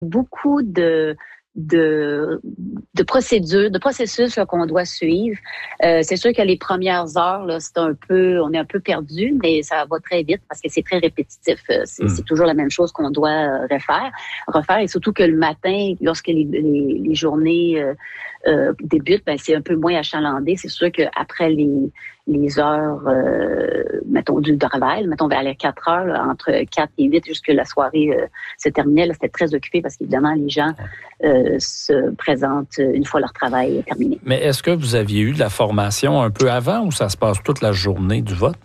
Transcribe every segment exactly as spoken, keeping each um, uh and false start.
beaucoup de de de procédures, de processus là, qu'on doit suivre. Euh, c'est sûr que les premières heures, là, c'est un peu, on est un peu perdu, mais ça va très vite parce que c'est très répétitif. C'est, mm. c'est toujours la même chose qu'on doit refaire, refaire, et surtout que le matin, lorsque les, les, les journées euh, euh, débutent, ben c'est un peu moins achalandé. C'est sûr qu'après les les heures, euh, mettons, du travail, mettons vers les quatre heures, là, entre quatre et huit, jusque la soirée euh, se terminait, là, c'était très occupé parce qu'évidemment, les gens euh, se présentent une fois leur travail terminé. Mais est-ce que vous aviez eu de la formation un peu avant ou ça se passe toute la journée du vote?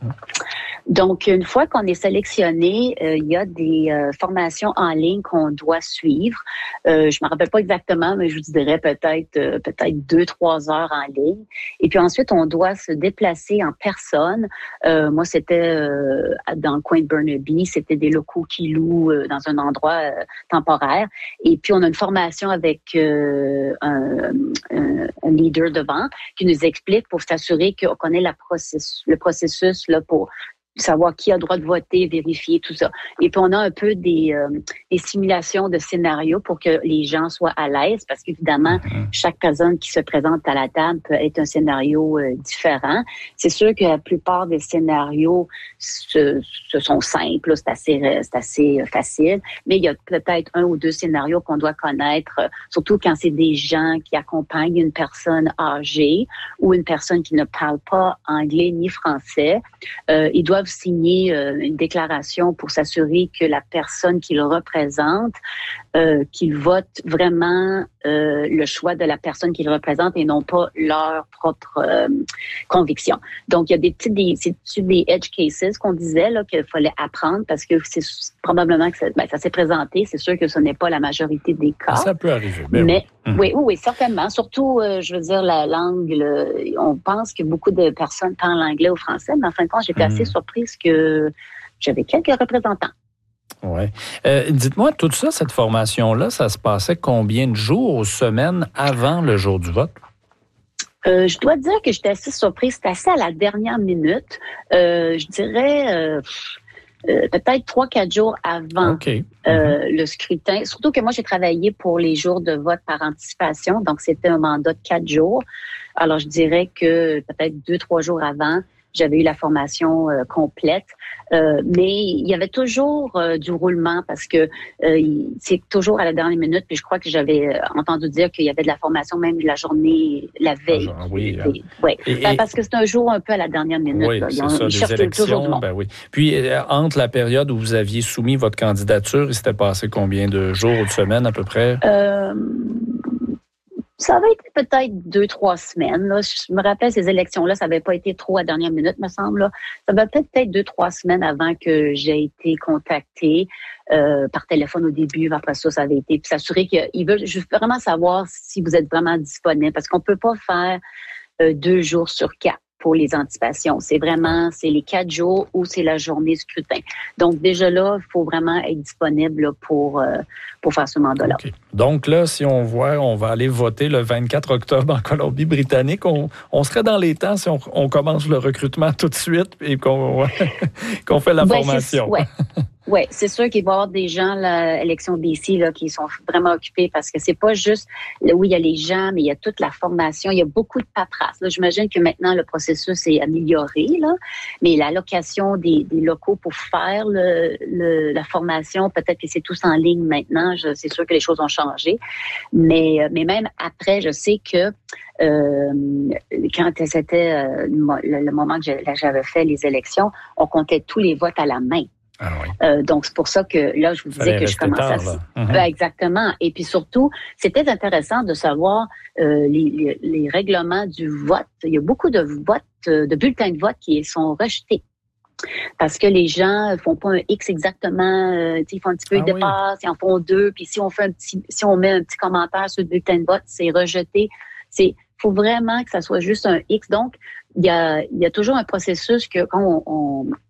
Donc, une fois qu'on est sélectionné, euh, il y a des euh, formations en ligne qu'on doit suivre. Euh, je me rappelle pas exactement, mais je vous dirais peut-être euh, peut-être deux, trois heures en ligne. Et puis ensuite, on doit se déplacer en personne. Euh, moi, c'était euh, dans le coin de Burnaby. C'était des locaux qui louent euh, dans un endroit euh, temporaire. Et puis, on a une formation avec euh, un, un, un leader devant qui nous explique pour s'assurer qu'on connaît la processus, le processus là pour savoir qui a le droit de voter, vérifier tout ça. Et puis, on a un peu des, euh, des simulations de scénarios pour que les gens soient à l'aise parce qu'évidemment, mm-hmm. chaque personne qui se présente à la table peut être un scénario euh, différent. C'est sûr que la plupart des scénarios ce, ce sont simples, là, c'est assez, c'est assez facile, mais il y a peut-être un ou deux scénarios qu'on doit connaître, surtout quand c'est des gens qui accompagnent une personne âgée ou une personne qui ne parle pas anglais ni français. Euh, ils doivent signer euh, une déclaration pour s'assurer que la personne qu'ils représentent, euh, qu'ils votent vraiment euh, le choix de la personne qu'ils représentent et non pas leur propre euh, conviction. Donc, il y a des petits, des, c'est des edge cases qu'on disait là qu'il fallait apprendre parce que c'est probablement que ça, ben, ça s'est présenté. C'est sûr que ce n'est pas la majorité des cas. Ça peut arriver. Ben mais oui. oui, oui, oui, certainement. Surtout, euh, je veux dire, la langue, le, on pense que beaucoup de personnes parlent anglais ou français, mais en fin de compte, j'étais mmh. assez surprise que j'avais quelques représentants. Oui. Euh, dites-moi, tout ça, cette formation-là, ça se passait combien de jours ou semaines avant le jour du vote? Euh, je dois dire que j'étais assez surprise. C'était assez à la dernière minute. Euh, je dirais... Euh, Euh, peut-être trois, quatre jours avant okay. euh, mm-hmm. le scrutin. Surtout que moi, j'ai travaillé pour les jours de vote par anticipation, donc c'était un mandat de quatre jours. Alors, je dirais que peut-être deux, trois jours avant, j'avais eu la formation euh, complète. Euh, mais il y avait toujours euh, du roulement parce que euh, c'est toujours à la dernière minute. Puis je crois que j'avais entendu dire qu'il y avait de la formation même de la journée, la veille. Ah, oui, et, ouais. et, ben, parce que c'est un jour un peu à la dernière minute. Oui, là. c'est ont, ça, les élections. Ben oui. Puis, euh, entre la période où vous aviez soumis votre candidature, il s'était passé combien de jours ou de semaines à peu près? Euh, Ça avait été peut-être deux, trois semaines. Là. Je me rappelle, ces élections-là, ça n'avait pas été trop à la dernière minute, me semble. Là. Ça avait peut-être peut-être deux, trois semaines avant que j'ai été contactée euh, par téléphone au début. Après ça, ça avait été. Puis s'assurer qu'ils veulent je veux vraiment savoir si vous êtes vraiment disponible. Parce qu'on ne peut pas faire euh, deux jours sur quatre pour les anticipations. C'est vraiment, c'est les quatre jours ou c'est la journée scrutin. Donc, déjà là, il faut vraiment être disponible là, pour, euh, pour faire ce mandat-là. Okay. Donc là, si on voit, on va aller voter le vingt-quatre octobre en Colombie-Britannique. On, on serait dans les temps si on, on commence le recrutement tout de suite et qu'on, qu'on fait la ouais, formation. Oui, ouais, c'est sûr qu'il va y avoir des gens à l'élection B C là, qui sont vraiment occupés parce que c'est pas juste, oui, il y a les gens, mais il y a toute la formation. Il y a beaucoup de paperasse. Là, j'imagine que maintenant, le processus est amélioré, là, mais l'allocation des, des locaux pour faire le, le, la formation, peut-être que c'est tous en ligne maintenant. Je, c'est sûr que les choses ont changé. Mais, mais même après, je sais que Euh, quand c'était euh, le, le moment que j'avais fait les élections, on comptait tous les votes à la main. Ah oui. euh, donc, c'est pour ça que là, je vous disais Fallait que je commençais tard, à... Mm-hmm. Ben, exactement. Et puis surtout, c'était intéressant de savoir euh, les, les, les règlements du vote. Il y a beaucoup de votes, de bulletins de vote qui sont rejetés. Parce que les gens font pas un X exactement, euh, ils font un petit peu, ils ah dépassent, oui. Ils en font deux, puis si on fait un petit, si on met un petit commentaire sur le bulletin de vote, c'est rejeté. C'est faut vraiment que ça soit juste un X. Donc, il y a, il y a toujours un processus que quand on, on,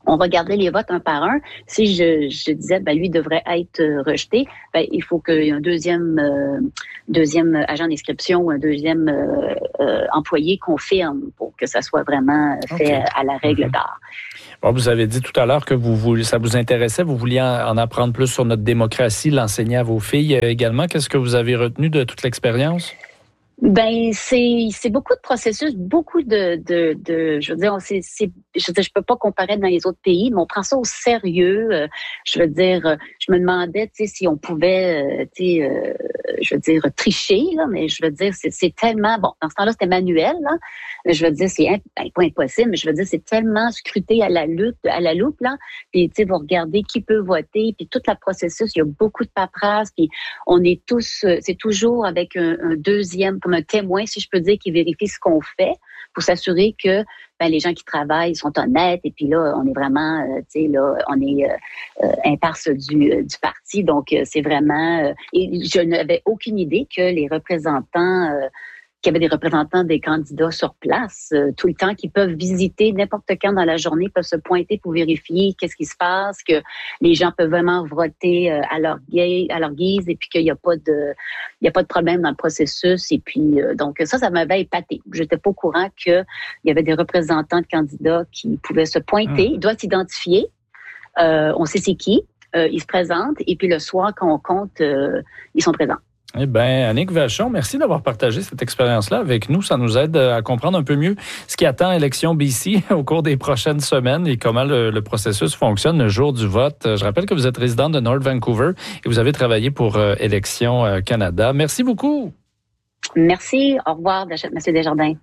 on regardait les votes un par un. Si je, je disais, ben lui devrait être euh, rejeté, ben il faut qu'il y ait un deuxième, euh, deuxième agent d'inscription ou un deuxième euh, euh, employé confirme pour que ça soit vraiment fait okay. à la règle mm-hmm. d'art. Bon, vous avez dit tout à l'heure que vous, vous, ça vous intéressait, vous vouliez en, en apprendre plus sur notre démocratie, l'enseigner à vos filles également. Qu'est-ce que vous avez retenu de toute l'expérience? Ben c'est c'est beaucoup de processus, beaucoup de de, de je veux dire c'est c'est je veux dire je peux pas comparer dans les autres pays, mais on prend ça au sérieux. Euh, je veux dire, je me demandais tu sais si on pouvait euh, tu sais euh, je veux dire tricher là, mais je veux dire c'est c'est tellement bon dans ce temps-là c'était manuel là, mais je veux dire c'est imp, ben, pas impossible, mais je veux dire c'est tellement scruté à la lutte à la loupe là, puis tu sais vous regardez qui peut voter, puis tout le processus il y a beaucoup de paperasse, puis on est tous c'est toujours avec un, un deuxième comme un témoin, si je peux dire, qui vérifie ce qu'on fait pour s'assurer que ben, les gens qui travaillent sont honnêtes. Et puis là, on est vraiment, euh, tu sais, là, on est euh, euh, imparse du, euh, du parti. Donc, euh, c'est vraiment... Euh, et je n'avais aucune idée que les représentants... Euh, qu'il y avait des représentants des candidats sur place euh, tout le temps qui peuvent visiter n'importe quand dans la journée, peuvent se pointer pour vérifier qu'est-ce qui se passe, que les gens peuvent vraiment voter euh, à leur guise, à leur guise et puis qu'il n'y a pas de il y a pas de problème dans le processus et puis euh, donc ça ça m'avait épaté. J'étais pas au courant que il y avait des représentants de candidats qui pouvaient se pointer, mmh. ils doivent s'identifier. Euh, on sait c'est qui, euh, ils se présentent et puis le soir quand on compte euh, ils sont présents. Eh bien, Annick Vachon, merci d'avoir partagé cette expérience-là avec nous. Ça nous aide à comprendre un peu mieux ce qui attend Élection B C au cours des prochaines semaines et comment le, le processus fonctionne le jour du vote. Je rappelle que vous êtes résident de North Vancouver et vous avez travaillé pour euh, Élections Canada. Merci beaucoup. Merci. Au revoir, M. Desjardins.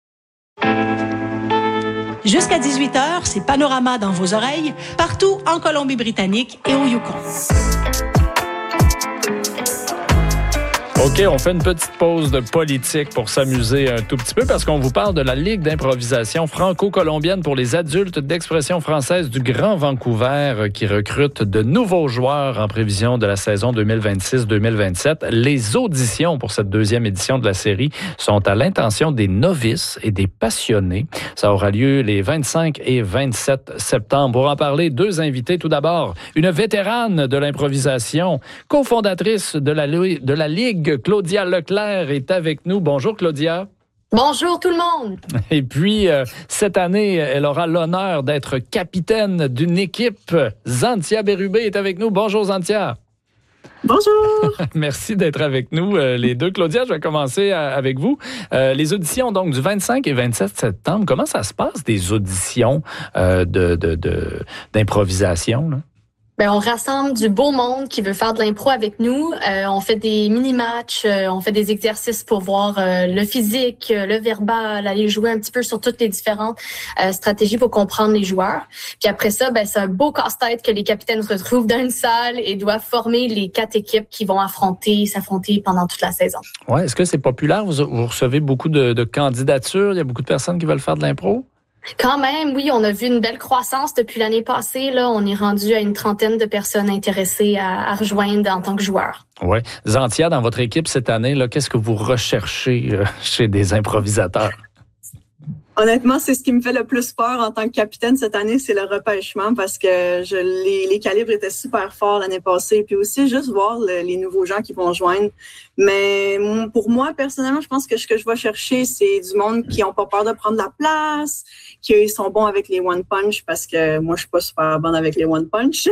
Jusqu'à dix-huit heures, c'est Panorama dans vos oreilles, partout en Colombie-Britannique et au Yukon. OK, on fait une petite pause de politique pour s'amuser un tout petit peu parce qu'on vous parle de la Ligue d'improvisation franco-colombienne pour les adultes d'expression française du Grand Vancouver qui recrute de nouveaux joueurs en prévision de la saison deux mille vingt-six deux mille vingt-sept. Les auditions pour cette deuxième édition de la série sont à l'intention des novices et des passionnés. Ça aura lieu les vingt-cinq et vingt-sept septembre. Pour en parler, deux invités. Tout d'abord, une vétérane de l'improvisation, cofondatrice de la, de la Ligue, Claudia Leclerc est avec nous. Bonjour Claudia. Bonjour tout le monde. Et puis, euh, cette année, elle aura l'honneur d'être capitaine d'une équipe. Zantia Bérubé est avec nous. Bonjour Zantia. Bonjour. Merci d'être avec nous, euh, les deux. Claudia, je vais commencer à, avec vous. Euh, les auditions, donc, du vingt-cinq et vingt-sept septembre, comment ça se passe, des auditions euh, de, de, de, d'improvisation, là? Ben, on rassemble du beau monde qui veut faire de l'impro avec nous. Euh, on fait des mini-matchs, euh, on fait des exercices pour voir euh, le physique, euh, le verbal, aller jouer un petit peu sur toutes les différentes euh, stratégies pour comprendre les joueurs. Puis après ça, ben, c'est un beau casse-tête que les capitaines se retrouvent dans une salle et doivent former les quatre équipes qui vont affronter, s'affronter pendant toute la saison. Ouais, est-ce que c'est populaire? Vous, vous recevez beaucoup de, de candidatures? Il y a beaucoup de personnes qui veulent faire de l'impro? Quand même, oui, on a vu une belle croissance depuis l'année passée. Là, on est rendu à une trentaine de personnes intéressées à, à rejoindre en tant que joueurs. Oui. Zantia, dans votre équipe cette année, là, qu'est-ce que vous recherchez euh, chez des improvisateurs? Honnêtement, c'est ce qui me fait le plus peur en tant que capitaine cette année, c'est le repêchement parce que je, les, les calibres étaient super forts l'année passée. Puis aussi, juste voir le, les nouveaux gens qui vont joindre. Mais pour moi, personnellement, je pense que ce que je vais chercher, c'est du monde qui n'ont pas peur de prendre la place, qui sont bons avec les one punch parce que moi, je suis pas super bonne avec les one punch.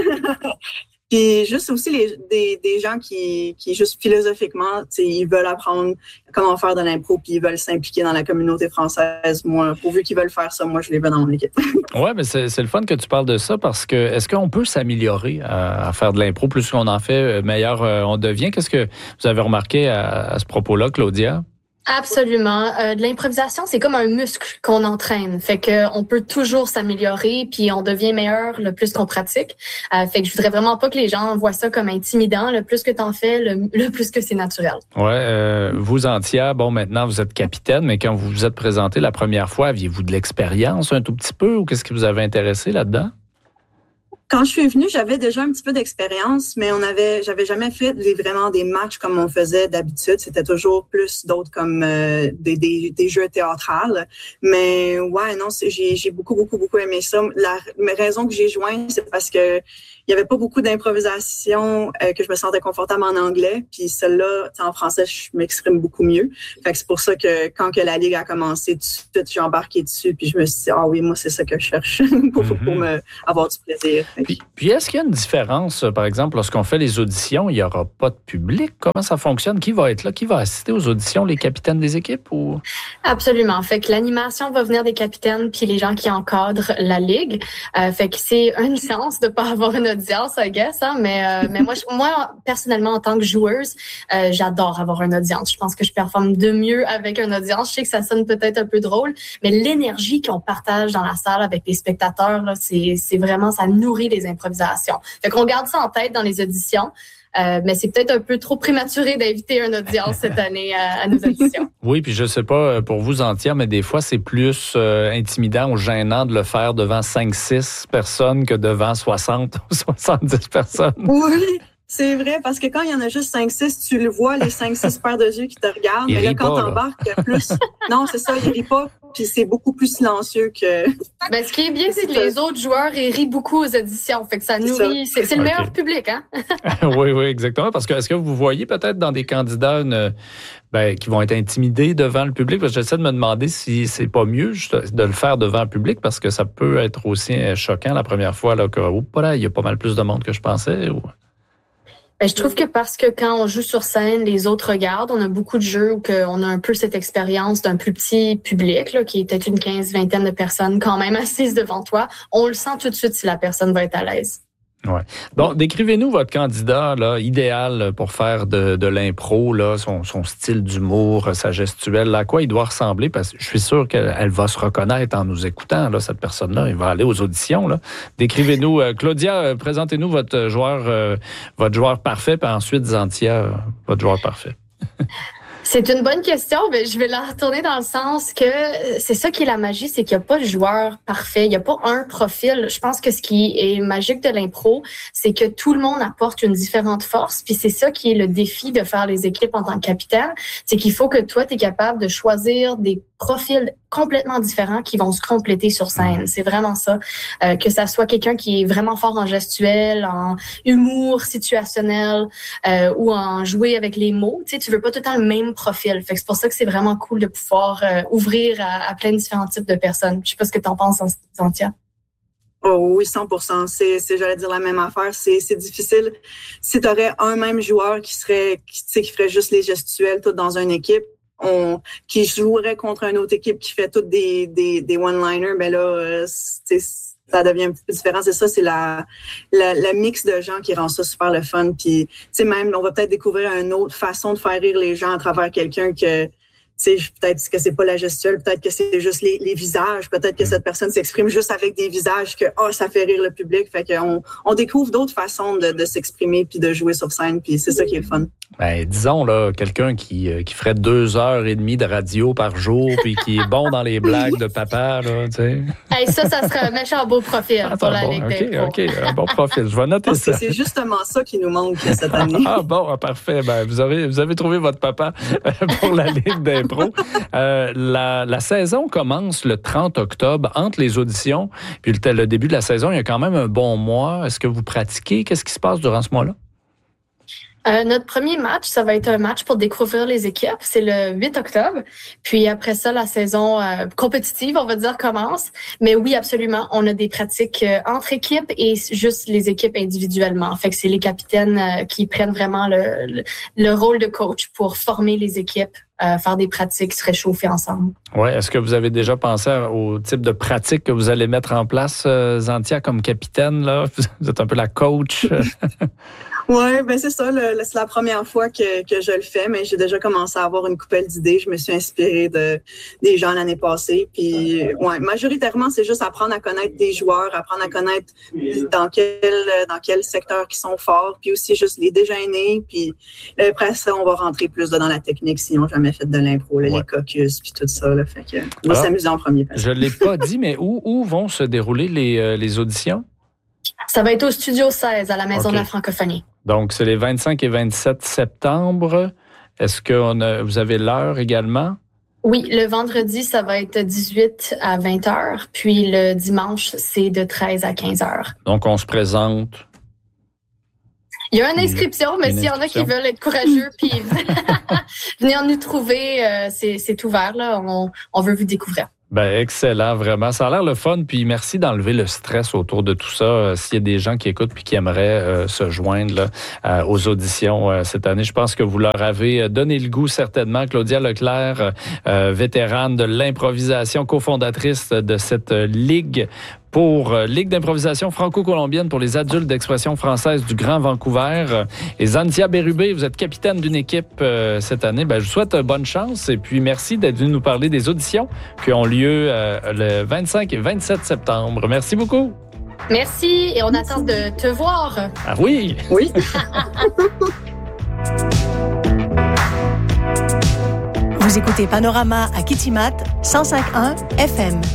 Puis juste aussi les, des, des gens qui, qui juste philosophiquement, ils veulent apprendre comment faire de l'impro puis ils veulent s'impliquer dans la communauté française. Moi, pourvu qu'ils veulent faire ça, moi, je les veux dans mon équipe. Oui, mais c'est, c'est le fun que tu parles de ça parce que est-ce qu'on peut s'améliorer à, à faire de l'impro? Plus qu'on en fait, meilleur on devient. Qu'est-ce que vous avez remarqué à, à ce propos-là, Claudia? Absolument. Euh, de l'improvisation, c'est comme un muscle qu'on entraîne. Fait que on peut toujours s'améliorer, puis on devient meilleur le plus qu'on pratique. Euh, fait que je voudrais vraiment pas que les gens voient ça comme intimidant. Le plus que t'en fais, le, le plus que c'est naturel. Ouais. Euh, vous, Antia, bon, maintenant vous êtes capitaine, mais quand vous vous êtes présenté la première fois, aviez-vous de l'expérience un tout petit peu ou qu'est-ce qui vous avait intéressé là-dedans? Quand je suis venue, j'avais déjà un petit peu d'expérience, mais on avait, j'avais jamais fait des, vraiment des matchs comme on faisait d'habitude. C'était toujours plus d'autres comme euh, des, des, des jeux théâtrales. Mais ouais, non, c'est, j'ai, j'ai beaucoup, beaucoup, beaucoup aimé ça. La, la raison que j'ai joint, c'est parce que il y avait pas beaucoup d'improvisation, euh, que je me sentais confortable en anglais. Puis celle-là, en français, je m'exprime beaucoup mieux. Fait que c'est pour ça que quand que la Ligue a commencé, tout de suite, j'ai embarqué dessus. Puis je me suis dit, ah oui, moi, c'est ça que je cherche pour, mm-hmm. pour me, avoir du plaisir. Puis, puis est-ce qu'il y a une différence, par exemple, lorsqu'on fait les auditions, il n'y aura pas de public? Comment ça fonctionne? Qui va être là? Qui va assister aux auditions? Les capitaines des équipes? Ou... Absolument. Fait que l'animation va venir des capitaines puis les gens qui encadrent la Ligue. Euh, fait que c'est une chance de pas avoir une audience, I guess, hein, mais, euh, mais moi, je, moi, personnellement, en tant que joueuse, euh, j'adore avoir une audience. Je pense que je performe de mieux avec une audience. Je sais que ça sonne peut-être un peu drôle, mais l'énergie qu'on partage dans la salle avec les spectateurs, là, c'est, c'est vraiment, ça nourrit les improvisations. Fait qu'on garde ça en tête dans les auditions. Euh, mais c'est peut-être un peu trop prématuré d'inviter une audience cette année à, à nos auditions. Oui, puis je sais pas pour vous entière, mais des fois, c'est plus euh, intimidant ou gênant de le faire devant cinq six personnes que devant soixante ou soixante-dix personnes. Oui, c'est vrai, parce que quand il y en a juste cinq six, tu le vois, les cinq six paires de yeux qui te regardent. Il mais là, quand pas, t'embarques, il y a plus... Non, c'est ça, il rit pas. Puis c'est beaucoup plus silencieux que... Ben, ce qui est bien, c'est que les autres joueurs, ils rient beaucoup aux auditions. Fait que ça nourrit... C'est, c'est le meilleur okay. public, hein? oui, oui, exactement. Parce que est-ce que vous voyez peut-être dans des candidats une, ben, qui vont être intimidés devant le public? Parce que j'essaie de me demander si c'est pas mieux de le faire devant le public parce que ça peut être aussi choquant la première fois là, que oh, là, il y a pas mal plus de monde que je pensais. Ou... Ben, je trouve que parce que quand on joue sur scène, les autres regardent. On a beaucoup de jeux où on a un peu cette expérience d'un plus petit public, là, qui est peut-être une quinze, vingtaine de personnes quand même assises devant toi. On le sent tout de suite si la personne va être à l'aise. Ouais. Bon, décrivez-nous votre candidat là, idéal pour faire de, de l'impro, là, son, son style d'humour, sa gestuelle, à quoi il doit ressembler, parce que je suis sûr qu'elle elle va se reconnaître en nous écoutant, là, cette personne-là. Il va aller aux auditions. Là. Décrivez-nous, euh, Claudia, euh, présentez-nous votre joueur, euh, votre joueur parfait, puis ensuite, Zantia, euh, votre joueur parfait. C'est une bonne question, mais je vais la retourner dans le sens que c'est ça qui est la magie, c'est qu'il n'y a pas de joueur parfait, il n'y a pas un profil. Je pense que ce qui est magique de l'impro, c'est que tout le monde apporte une différente force, puis c'est ça qui est le défi de faire les équipes en tant que capitaine, c'est qu'il faut que toi, tu es capable de choisir des profils complètement différents qui vont se compléter sur scène. C'est vraiment ça. Euh, que ça soit quelqu'un qui est vraiment fort en gestuel, en humour situationnel euh, ou en jouer avec les mots. Tu sais, tu veux pas tout le temps le même profil. Fait que c'est pour ça que c'est vraiment cool de pouvoir euh, ouvrir à, à plein de différents types de personnes. Je sais pas ce que tu en penses, Zantia. Oh oui, cent pour cent. C'est, c'est, j'allais dire la même affaire. C'est, c'est difficile. Si tu aurais un même joueur qui serait, qui, tu sais, qui ferait juste les gestuels, tout dans une équipe, on, qui jouerait contre une autre équipe qui fait toutes des, des, des one-liners, mais là, euh, c'est, ça devient un petit peu différent. C'est ça, c'est la, la, la mix de gens qui rend ça super le fun. Puis, tu sais, même, on va peut-être découvrir une autre façon de faire rire les gens à travers quelqu'un que, tu sais, peut-être que c'est pas la gestuelle, peut-être que c'est juste les, les visages, peut-être que cette personne s'exprime juste avec des visages que, oh, ça fait rire le public. Fait qu'on on découvre d'autres façons de, de s'exprimer puis de jouer sur scène, puis c'est ça qui est le fun. Ben, disons, là, quelqu'un qui, qui ferait deux heures et demie de radio par jour puis qui est bon dans les blagues de papa, là, tu sais. Hey, ça, ça serait un méchant beau profil ah, pour la bon, Ligue okay, d'impro. OK, un bon profil. Je vais noter Parce ça. que c'est justement ça qui nous manque cette année. Ah bon, parfait. Ben, vous avez, vous avez trouvé votre papa pour la Ligue d'impro. Euh, la, la saison commence le trente octobre entre les auditions puis le, le début de la saison. Il y a quand même un bon mois. Est-ce que vous pratiquez? Qu'est-ce qui se passe durant ce mois-là? Euh, notre premier match, ça va être un match pour découvrir les équipes. C'est le huit octobre. Puis après ça, la saison euh, compétitive, on va dire, commence. Mais oui, absolument, on a des pratiques euh, entre équipes et juste les équipes individuellement. Fait que c'est les capitaines euh, qui prennent vraiment le, le, le rôle de coach pour former les équipes, euh, faire des pratiques, se réchauffer ensemble. Oui. Est-ce que vous avez déjà pensé au type de pratique que vous allez mettre en place, euh, Zantia, comme capitaine, là? Vous êtes un peu la coach. Oui, ben c'est ça. Le, c'est la première fois que, que je le fais, mais j'ai déjà commencé à avoir une coupelle d'idées. Je me suis inspirée de des gens l'année passée. Puis, ouais, majoritairement, c'est juste apprendre à connaître des joueurs, apprendre à connaître dans quel dans quel secteur ils sont forts, puis aussi juste les déjeuner. Puis après ça, on va rentrer plus dans la technique s'ils n'ont jamais fait de l'impro, là, ouais. Les caucus, puis tout ça. Là, fait que on va s'amuser en premier. Je l'ai pas dit, mais où où vont se dérouler les les auditions? Ça va être au Studio seize, à la Maison okay. de la Francophonie. Donc, c'est les vingt-cinq et vingt-sept septembre. Est-ce que vous avez l'heure également? Oui, le vendredi, ça va être dix-huit à vingt heures. Puis le dimanche, c'est de treize à quinze heures. Donc, on se présente... Il y a une inscription, mais s'il y en a qui veulent être courageux, puis venir nous trouver, euh, c'est, c'est ouvert, là. On, on veut vous découvrir. Ben excellent, vraiment. Ça a l'air le fun, puis merci d'enlever le stress autour de tout ça. Euh, s'il y a des gens qui écoutent puis qui aimeraient euh, se joindre là, euh, aux auditions euh, cette année, je pense que vous leur avez donné le goût certainement. Claudia Leclerc, euh, vétérane de l'improvisation, cofondatrice de cette euh, ligue pour euh, Ligue d'improvisation franco-colombienne pour les adultes d'expression française du Grand Vancouver. Et Zantia Bérubé, vous êtes capitaine d'une équipe euh, cette année. Ben, je vous souhaite bonne chance et puis merci d'être venu nous parler des auditions qui ont lieu euh, le vingt-cinq et vingt-sept septembre. Merci beaucoup. Merci et on attend de te voir. Ah oui? Oui. Vous écoutez Panorama à Kitimat, cent cinq point un F M.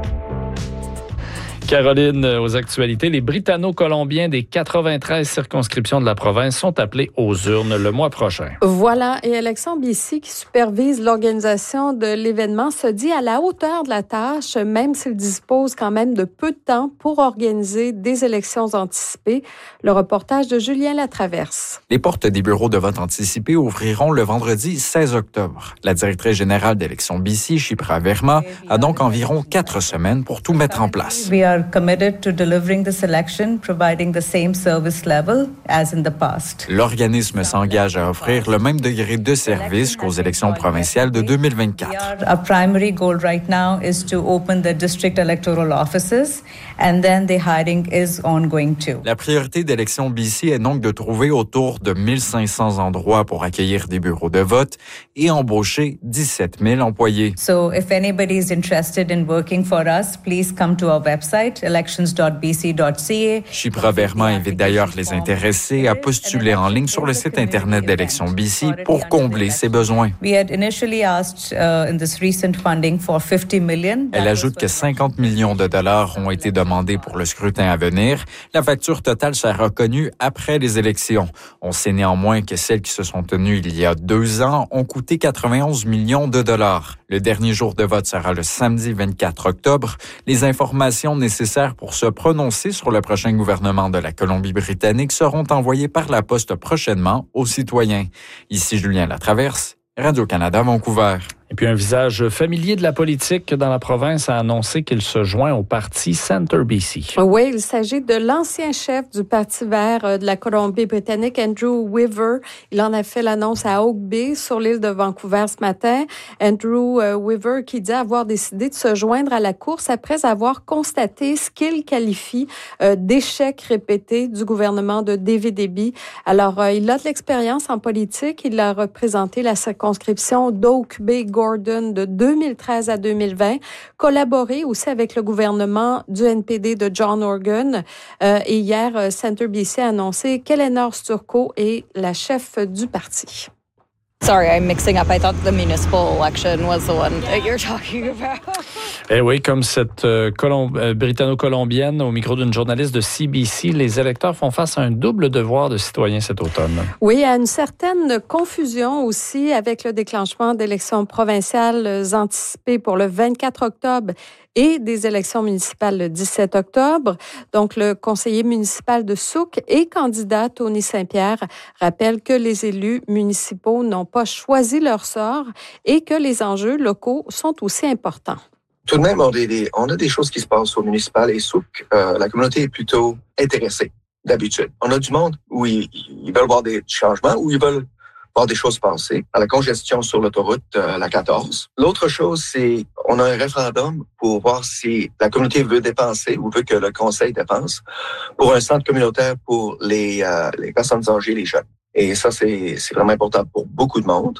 Caroline, aux actualités, les Britanno-Colombiens des quatre-vingt-treize circonscriptions de la province sont appelés aux urnes le mois prochain. Voilà, et Élections B C, qui supervise l'organisation de l'événement, se dit à la hauteur de la tâche, même s'il dispose quand même de peu de temps pour organiser des élections anticipées. Le reportage de Julien Latraverse. Les portes des bureaux de vote anticipés ouvriront le vendredi seize octobre. La directrice générale d'Élections B C, Shipra Verma, a donc environ quatre semaines pour tout mettre en place. We are committed to delivering this election, providing the same service level as in the past. L'organisme s'engage à offrir le même degré de service qu'aux élections provinciales de deux mille vingt-quatre. Our primary goal right now is to open the district electoral offices, and then the hiring is ongoing too. La priorité d'Élections B C est donc de trouver autour de mille cinq cents endroits pour accueillir des bureaux de vote et embaucher dix-sept mille employés. So if anybody is interested in working for us, please come to our website elections dot b c dot c a. Shipra Verma invite d'ailleurs les intéressés à postuler en ligne sur le site Internet d'Élections B C pour combler ses besoins. We had initially asked uh, in this recent funding for fifty million. Elle ajoute que cinquante millions de dollars ont été demandés pour le scrutin à venir. La facture totale sera connue après les élections. On sait néanmoins que celles qui se sont tenues il y a deux ans ont coûté quatre-vingt-onze millions de dollars. Le dernier jour de vote sera le samedi vingt-quatre octobre. Les informations nécessaires pour se prononcer sur le prochain gouvernement de la Colombie-Britannique seront envoyées par la poste prochainement aux citoyens. Ici Julien Latraverse, Radio-Canada, Vancouver. Et puis un visage familier de la politique dans la province a annoncé qu'il se joint au parti Centre B C. Oui, il s'agit de l'ancien chef du Parti vert de la Colombie-Britannique, Andrew Weaver. Il en a fait l'annonce à Oak Bay, sur l'île de Vancouver ce matin. Andrew Weaver qui dit avoir décidé de se joindre à la course après avoir constaté ce qu'il qualifie d'échec répété du gouvernement de David Eby. Alors, il a de l'expérience en politique. Il a représenté la circonscription d'Oak Bay Gordon de deux mille treize à deux mille vingt, collaboré aussi avec le gouvernement du N P D de John Horgan. Euh, et hier, Centre B C a annoncé qu'Eleanor Sturcos est la chef du parti. Sorry, I'm mixing up. I thought the municipal election was the one that you're talking about. Eh oui, comme cette euh, Colom- euh, Britanno-Colombienne au micro d'une journaliste de C B C, les électeurs font face à un double devoir de citoyen cet automne. Oui, à une certaine confusion aussi avec le déclenchement d'élections provinciales anticipées pour le vingt-quatre octobre et des élections municipales le dix-sept octobre. Donc, le conseiller municipal de Souk et candidat Tony Saint-Pierre rappelle que les élus municipaux n'ont pas choisi leur sort et que les enjeux locaux sont aussi importants. Tout de même, on a des, on a des choses qui se passent au municipal et Souk. Euh, la communauté est plutôt intéressée, d'habitude. On a du monde où ils, ils veulent voir des changements, où ils veulent voir des choses passer, à la congestion sur l'autoroute, euh, la quatorze. L'autre chose, c'est on a un référendum pour voir si la communauté veut dépenser ou veut que le conseil dépense pour un centre communautaire pour les, euh, les personnes âgées, les jeunes. Et ça, c'est, c'est vraiment important pour beaucoup de monde.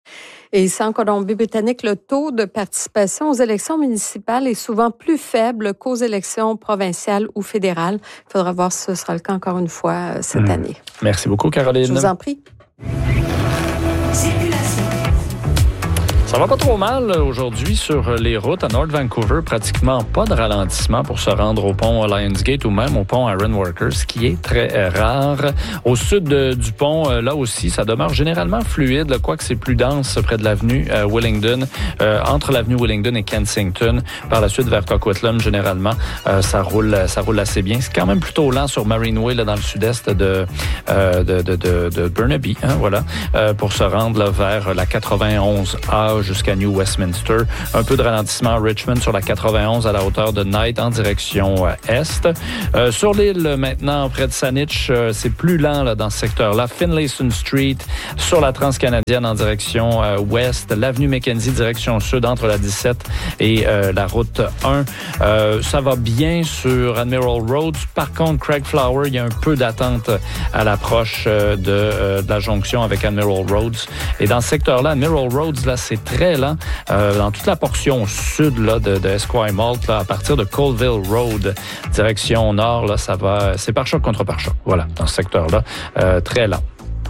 Et ici, en Colombie-Britannique, le taux de participation aux élections municipales est souvent plus faible qu'aux élections provinciales ou fédérales. Il faudra voir si ce sera le cas encore une fois cette mmh. année. Merci beaucoup, Caroline. Je vous en prie. Ça va pas trop mal aujourd'hui sur les routes à North Vancouver. Pratiquement pas de ralentissement pour se rendre au pont Lionsgate ou même au pont Ironworkers, ce qui est très rare. Au sud de, du pont, là aussi, ça demeure généralement fluide, quoique c'est plus dense près de l'avenue euh, Willingdon, euh, entre l'avenue Willingdon et Kensington. Par la suite, vers Coquitlam, généralement, euh, ça roule ça roule assez bien. C'est quand même plutôt lent sur Marineway, là, dans le sud-est de, euh, de, de, de, de Burnaby, hein, voilà, euh, pour se rendre là, vers la quatre-vingt-onze A jusqu'à New Westminster. Un peu de ralentissement à Richmond sur la quatre-vingt-onze à la hauteur de Knight en direction euh, est. Euh, sur l'île, maintenant, près de Saanich, euh, c'est plus lent là, dans ce secteur-là. Finlayson Street, sur la Transcanadienne en direction euh, ouest. L'avenue Mackenzie, direction sud, entre la dix-sept et euh, la route un. Euh, ça va bien sur Admiral Road. Par contre, Craig Flower, il y a un peu d'attente à l'approche euh, de, euh, de la jonction avec Admiral Roads. Et dans ce secteur-là, Admiral Roads, là, c'est très lent. Euh, dans toute la portion sud là, de, de Esquimalt, là, à partir de Colville Road, direction nord, là, ça va. C'est pare-choc contre pare-choc. Voilà, dans ce secteur-là, euh, très lent.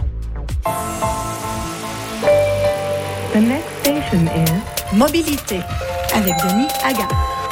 The next station is Mobilité avec Denis Haga.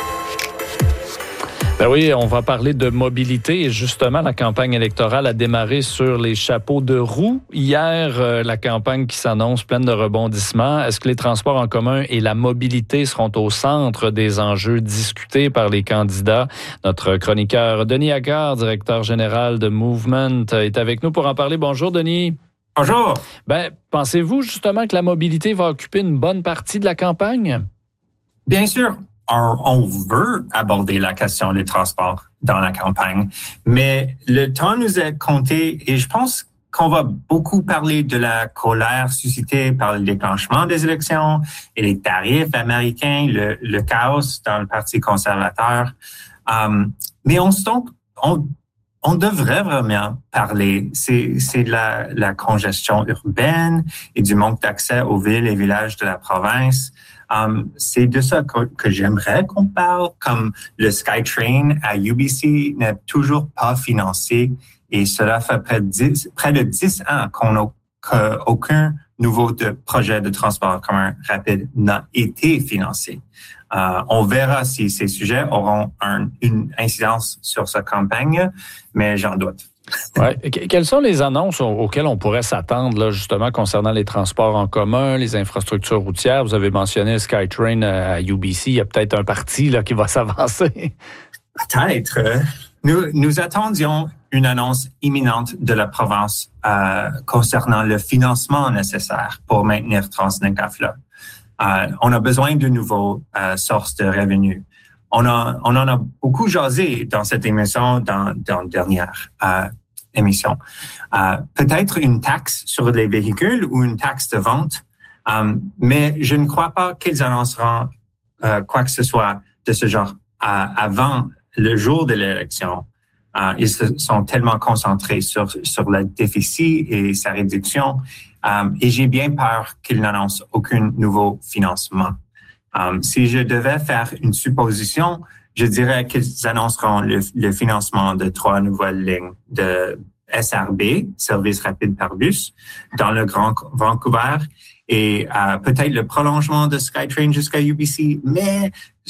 Ben oui, on va parler de mobilité et justement, la campagne électorale a démarré sur les chapeaux de roue. Hier, euh, la campagne qui s'annonce pleine de rebondissements. Est-ce que les transports en commun et la mobilité seront au centre des enjeux discutés par les candidats? Notre chroniqueur Denis Haga, directeur général de Movement, est avec nous pour en parler. Bonjour, Denis. Bonjour. Ben, pensez-vous justement que la mobilité va occuper une bonne partie de la campagne? Bien sûr. On veut aborder la question des transports dans la campagne, mais le temps nous est compté et je pense qu'on va beaucoup parler de la colère suscitée par le déclenchement des élections et les tarifs américains, le, le chaos dans le Parti conservateur. Um, mais on, on, on devrait vraiment parler, c'est, c'est de la, la congestion urbaine et du manque d'accès aux villes et villages de la province. Um, c'est de ça que, que j'aimerais qu'on parle, comme le SkyTrain à U B C n'est toujours pas financé et cela fait près de dix, près de dix ans qu'on n'a qu'aucun nouveau de projet de transport commun rapide n'a été financé. Uh, on verra si ces sujets auront un, une incidence sur sa campagne, mais j'en doute. Ouais. Quelles sont les annonces auxquelles on pourrait s'attendre là, justement concernant les transports en commun, les infrastructures routières? Vous avez mentionné SkyTrain à U B C. Il y a peut-être un parti là, qui va s'avancer. Peut-être. Nous, nous attendions une annonce imminente de la province euh, concernant le financement nécessaire pour maintenir Transnecafla. Euh, on a besoin de nouveaux euh, sources de revenus. On, a, on en a beaucoup jasé dans cette émission, dans, dans la dernière euh, émission. Euh, peut-être une taxe sur les véhicules ou une taxe de vente, euh, mais je ne crois pas qu'ils annonceront euh, quoi que ce soit de ce genre euh, avant le jour de l'élection. Euh, ils se sont tellement concentrés sur, sur le déficit et sa réduction, euh, et j'ai bien peur qu'ils n'annoncent aucun nouveau financement. Um, si je devais faire une supposition, je dirais qu'ils annonceront le, le financement de trois nouvelles lignes de S R B, service rapide par bus, dans le Grand Vancouver, et euh, peut-être le prolongement de SkyTrain jusqu'à U B C, mais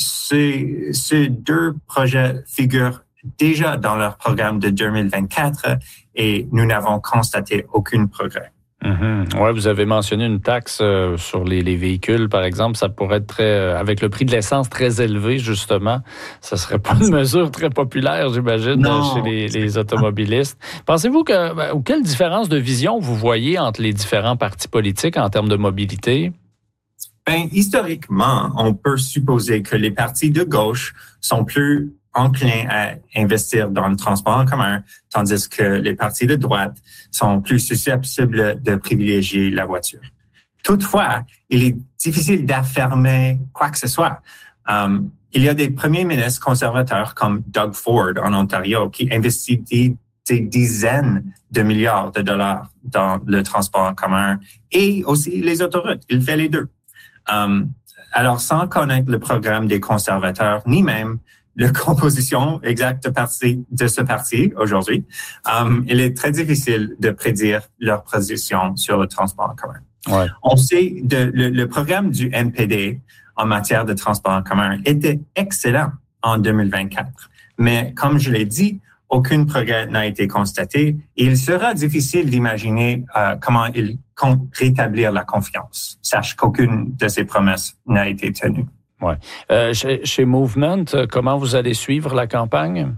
ces, ces deux projets figurent déjà dans leur programme de deux mille vingt-quatre et nous n'avons constaté aucun progrès. Mm-hmm. Ouais, vous avez mentionné une taxe euh, sur les, les véhicules, par exemple. Ça pourrait être très, euh, avec le prix de l'essence très élevé, justement. Ça serait pas une mesure très populaire, j'imagine, euh, chez les, les automobilistes. Pensez-vous que, ben, ou quelle différence de vision vous voyez entre les différents partis politiques en termes de mobilité? Ben, historiquement, on peut supposer que les partis de gauche sont plus enclins à investir dans le transport en commun, tandis que les partis de droite sont plus susceptibles de privilégier la voiture. Toutefois, il est difficile d'affirmer quoi que ce soit. Um, il y a des premiers ministres conservateurs comme Doug Ford en Ontario qui investissent des, des dizaines de milliards de dollars dans le transport en commun et aussi les autoroutes. Il fait les deux. Um, alors, sans connaître le programme des conservateurs, ni même la composition exacte de, parti, de ce parti aujourd'hui, um, il est très difficile de prédire leur position sur le transport en commun. Ouais. On sait que le, le programme du N P D en matière de transport en commun était excellent en deux mille vingt-quatre. Mais comme je l'ai dit, aucun progrès n'a été constaté et il sera difficile d'imaginer euh, comment ils comptent rétablir la confiance. Sache qu'aucune de ces promesses n'a été tenue. Ouais. Euh, chez, chez Movement, comment vous allez suivre la campagne?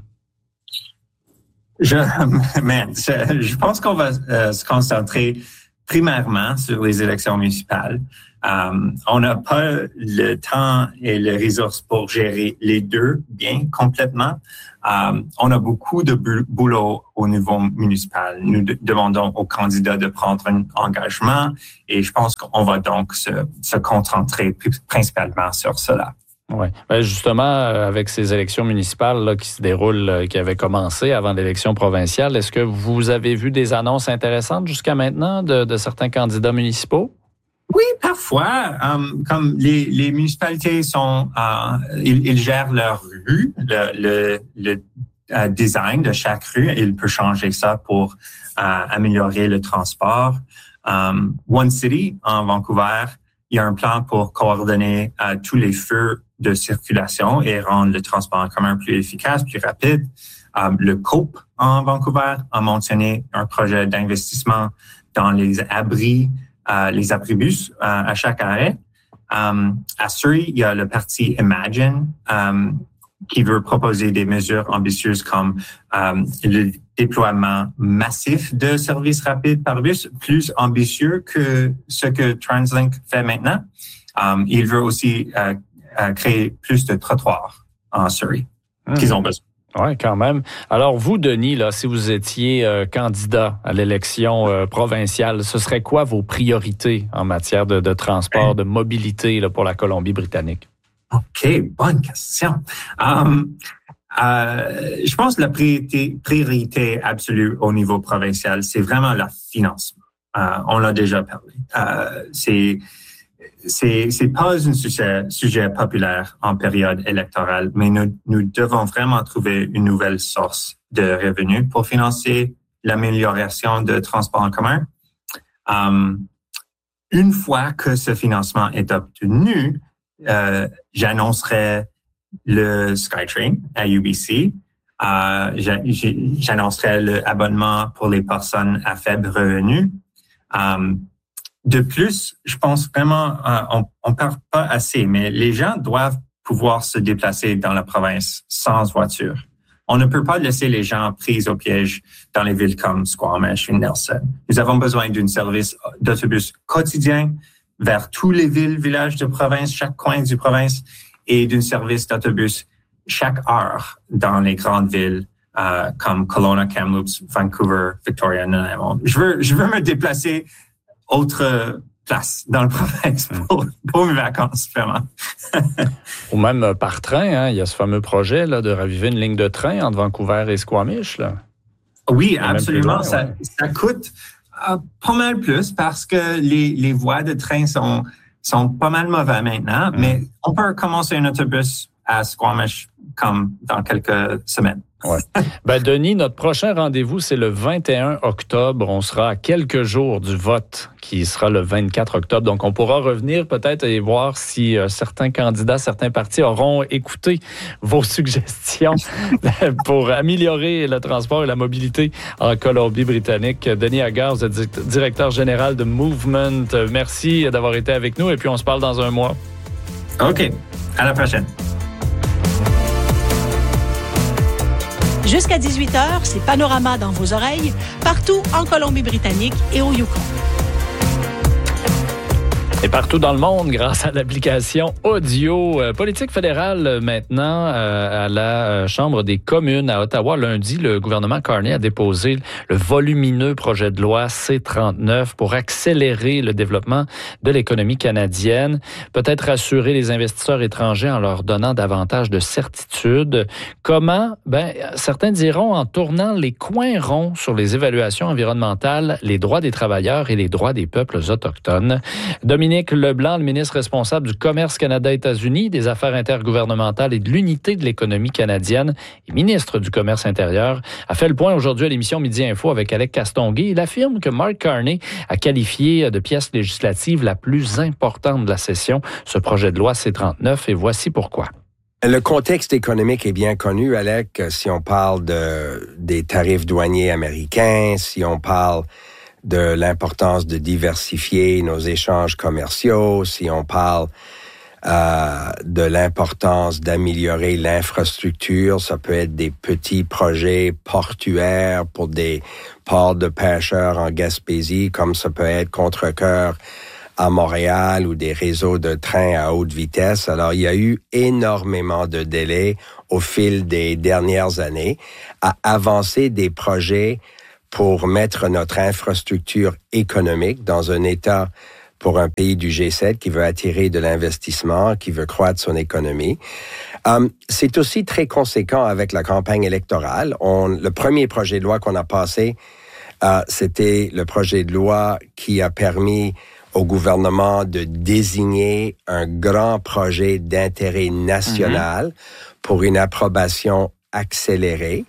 Je, man, je, je pense qu'on va euh, se concentrer primairement sur les élections municipales. Um, on n'a pas le temps et les ressources pour gérer les deux bien complètement. Um, on a beaucoup de boulot au niveau municipal. Nous de- demandons aux candidats de prendre un engagement et je pense qu'on va donc se, se concentrer principalement sur cela. Oui. Ben justement, avec ces élections municipales là, qui se déroulent, qui avaient commencé avant l'élection provinciale, est-ce que vous avez vu des annonces intéressantes jusqu'à maintenant de, de certains candidats municipaux? Oui, parfois. Um, comme les, les municipalités sont, uh, ils, ils gèrent leur rue, le, le, le uh, design de chaque rue, ils peuvent changer ça pour uh, améliorer le transport. Um, One City, en Vancouver, il y a un plan pour coordonner uh, tous les feux de circulation et rendre le transport en commun plus efficace, plus rapide. Um, le Coop en Vancouver a mentionné un projet d'investissement dans les abris, uh, les abribus uh, à chaque arrêt. Um, à Surrey, il y a le parti Imagine um, qui veut proposer des mesures ambitieuses comme um, le déploiement massif de services rapides par bus, plus ambitieux que ce que TransLink fait maintenant. Um, il veut aussi uh, uh, créer plus de trottoirs en Surrey mmh. qu'ils ont besoin. Oui, quand même. Alors, vous, Denis, là, si vous étiez euh, candidat à l'élection euh, provinciale, ce serait quoi vos priorités en matière de, de transport, de mobilité là, pour la Colombie-Britannique? OK, bonne question. Um, euh, je pense que la priorité, priorité absolue au niveau provincial, c'est vraiment le financement. Euh, on l'a déjà parlé. Euh, c'est C'est, c'est pas un sujet, sujet populaire en période électorale, mais nous, nous devons vraiment trouver une nouvelle source de revenus pour financer l'amélioration de transport en commun. Um, une fois que ce financement est obtenu, euh, j'annoncerai le SkyTrain à U B C. Euh, j'annoncerai l'abonnement pour les personnes à faible revenu. Um, De plus, je pense vraiment, euh, on on parle pas assez, mais les gens doivent pouvoir se déplacer dans la province sans voiture. On ne peut pas laisser les gens pris au piège dans les villes comme Squamish et Nelson. Nous avons besoin d'un service d'autobus quotidien vers tous les villes, villages de province, chaque coin du province, et d'un service d'autobus chaque heure dans les grandes villes euh, comme Kelowna, Kamloops, Vancouver, Victoria, Nanaimo. Je veux, je veux me déplacer autre place dans le province pour, pour mes vacances, vraiment. Ou même par train, hein, il y a ce fameux projet là, de raviver une ligne de train entre Vancouver et Squamish. Là. Oui, absolument. Loin, ça, ouais. ça coûte euh, pas mal plus parce que les, les voies de train sont, sont pas mal mauvaises maintenant, mmh. mais on peut commencer un autobus à Squamish comme dans quelques semaines. Ouais. Ben, Denis, notre prochain rendez-vous, c'est le vingt et un octobre. On sera à quelques jours du vote qui sera le vingt-quatre octobre. Donc, on pourra revenir peut-être et voir si euh, certains candidats, certains partis auront écouté vos suggestions pour améliorer le transport et la mobilité en Colombie-Britannique. Denis Agar, vous êtes directeur général de Movement. Merci d'avoir été avec nous et puis on se parle dans un mois. OK. À la prochaine. Jusqu'à dix-huit heures, c'est Panorama dans vos oreilles, partout en Colombie-Britannique et au Yukon. Et partout dans le monde, grâce à l'application audio. Euh, politique fédérale euh, maintenant euh, à la euh, Chambre des communes à Ottawa. Lundi, le gouvernement Carney a déposé le volumineux projet de loi C trente-neuf pour accélérer le développement de l'économie canadienne, peut-être rassurer les investisseurs étrangers en leur donnant davantage de certitude. Comment? Ben, certains diront en tournant les coins ronds sur les évaluations environnementales, les droits des travailleurs et les droits des peuples autochtones. Dominique Dominique Leblanc, le ministre responsable du Commerce Canada-États-Unis, des Affaires intergouvernementales et de l'unité de l'économie canadienne et ministre du Commerce intérieur, a fait le point aujourd'hui à l'émission Midi Info avec Alec Castonguay. Il affirme que Mark Carney a qualifié de pièce législative la plus importante de la session ce projet de loi C trente-neuf, et voici pourquoi. Le contexte économique est bien connu, Alec. Si on parle de, des tarifs douaniers américains, si on parle de l'importance de diversifier nos échanges commerciaux, si on parle euh, de l'importance d'améliorer l'infrastructure, ça peut être des petits projets portuaires pour des ports de pêcheurs en Gaspésie, comme ça peut être Contrecœur à Montréal ou des réseaux de trains à haute vitesse. Alors, il y a eu énormément de délais au fil des dernières années à avancer des projets pour mettre notre infrastructure économique dans un état pour un pays du G sept qui veut attirer de l'investissement, qui veut croître son économie. Um, c'est aussi très conséquent avec la campagne électorale. On, le premier projet de loi qu'on a passé, uh, c'était le projet de loi qui a permis au gouvernement de désigner un grand projet d'intérêt national mm-hmm. pour une approbation accélérée.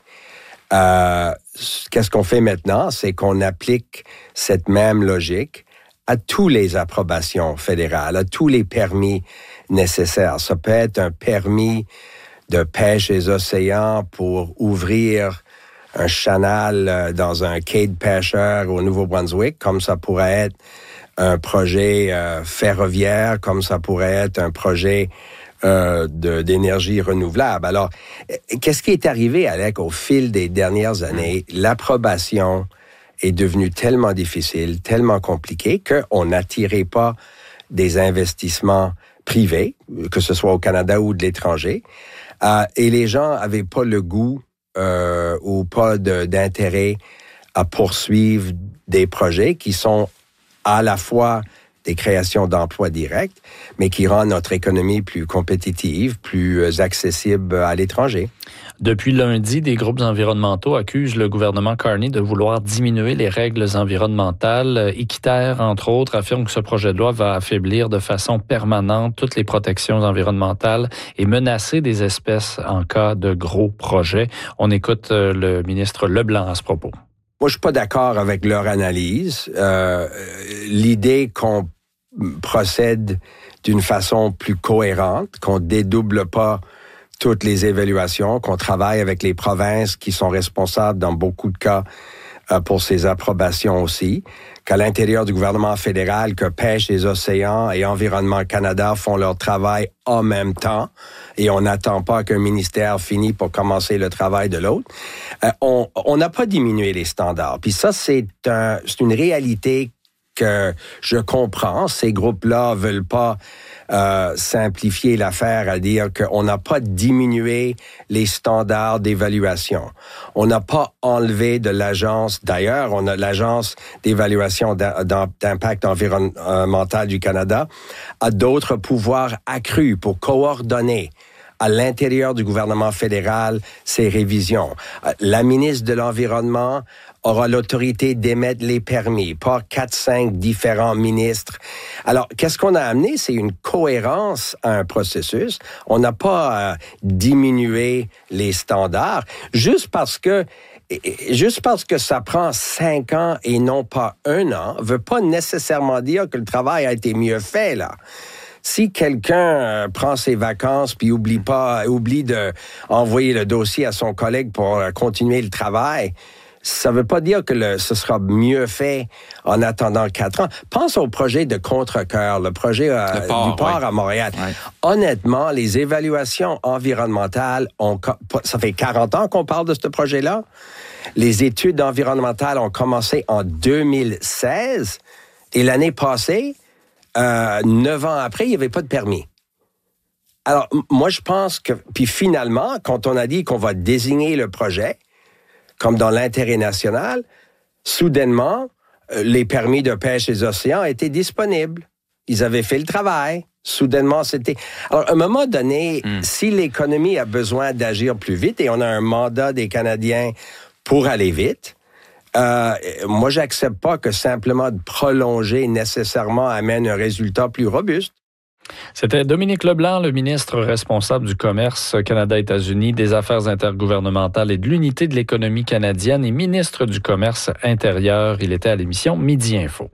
Euh, qu'est-ce qu'on fait maintenant? C'est qu'on applique cette même logique à toutes les approbations fédérales, à tous les permis nécessaires. Ça peut être un permis de pêche des océans pour ouvrir un canal dans un quai de pêcheurs au Nouveau-Brunswick, comme ça pourrait être un projet euh, ferroviaire, comme ça pourrait être un projet euh, de, d'énergie renouvelable. Alors, qu'est-ce qui est arrivé, Alec, au fil des dernières années? L'approbation est devenue tellement difficile, tellement compliquée, qu'on n'attirait pas des investissements privés, que ce soit au Canada ou de l'étranger, euh, et les gens n'avaient pas le goût euh, ou pas de, d'intérêt à poursuivre des projets qui sont à la fois des créations d'emplois directs, mais qui rendent notre économie plus compétitive, plus accessible à l'étranger. Depuis lundi, des groupes environnementaux accusent le gouvernement Carney de vouloir diminuer les règles environnementales. Équiterre, entre autres, affirme que ce projet de loi va affaiblir de façon permanente toutes les protections environnementales et menacer des espèces en cas de gros projets. On écoute le ministre Leblanc à ce propos. Moi, je suis pas d'accord avec leur analyse. Euh, l'idée qu'on procède d'une façon plus cohérente, qu'on dédouble pas toutes les évaluations, qu'on travaille avec les provinces qui sont responsables dans beaucoup de cas euh, pour ces approbations aussi, qu'à l'intérieur du gouvernement fédéral, que Pêche des océans et Environnement Canada font leur travail en même temps et on n'attend pas qu'un ministère finisse pour commencer le travail de l'autre. Euh, on on n'a pas diminué les standards. Puis ça, c'est, un, c'est une réalité que je comprends. Ces groupes-là veulent pas euh, simplifier l'affaire à dire qu'on n'a pas diminué les standards d'évaluation. On n'a pas enlevé de l'agence. D'ailleurs, on a l'agence d'évaluation d'impact environnemental du Canada a d'autres pouvoirs accrus pour coordonner à l'intérieur du gouvernement fédéral ces révisions. La ministre de l'Environnement aura l'autorité d'émettre les permis, pas quatre, cinq différents ministres. Alors, qu'est-ce qu'on a amené? C'est une cohérence à un processus. On n'a pas euh, diminué les standards juste parce que Juste parce que ça prend cinq ans et non pas un an, veut pas nécessairement dire que le travail a été mieux fait, là. Si quelqu'un euh, prend ses vacances puis oublie pas, oublie de envoyer le dossier à son collègue pour euh, continuer le travail, ça veut pas dire que le, ce sera mieux fait en attendant quatre ans. Pense au projet de Contrecœur, le projet euh, le port, du port ouais. à Montréal. Ouais. Honnêtement, les évaluations environnementales, ont, ça fait quarante ans qu'on parle de ce projet-là. Les études environnementales ont commencé en deux mille seize et l'année passée, euh, neuf ans après, il n'y avait pas de permis. Alors, moi, je pense que... Puis finalement, quand on a dit qu'on va désigner le projet comme dans l'intérêt national, soudainement, les permis de pêche des océans étaient disponibles. Ils avaient fait le travail. Soudainement, c'était... Alors, à un moment donné, mm. si l'économie a besoin d'agir plus vite, et on a un mandat des Canadiens pour aller vite, Euh, moi, j'accepte pas que simplement de prolonger nécessairement amène un résultat plus robuste. C'était Dominique Leblanc, le ministre responsable du commerce Canada-États-Unis, des affaires intergouvernementales et de l'unité de l'économie canadienne et ministre du commerce intérieur. Il était à l'émission Midi Info.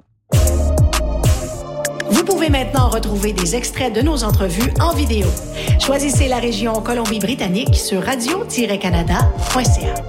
Vous pouvez maintenant retrouver des extraits de nos entrevues en vidéo. Choisissez la région Colombie-Britannique sur radio tiret canada point c a.